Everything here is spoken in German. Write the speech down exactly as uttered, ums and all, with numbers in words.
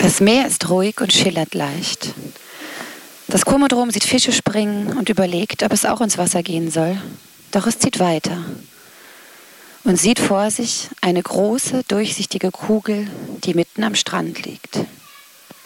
Das Meer ist ruhig und schillert leicht. Das Komodrom sieht Fische springen und überlegt, ob es auch ins Wasser gehen soll. Doch es zieht weiter und sieht vor sich eine große, durchsichtige Kugel, die mitten am Strand liegt.